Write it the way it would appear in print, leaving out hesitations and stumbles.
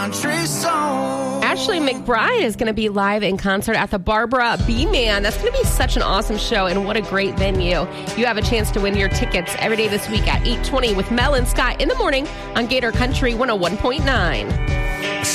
country song. Ashley McBryde is going to be live in concert at the Barbara B-Man. That's going to be such an awesome show, and what a great venue. You have a chance to win your tickets every day this week at 8:20 with Mel and Scott in the morning on Gator Country 101.9.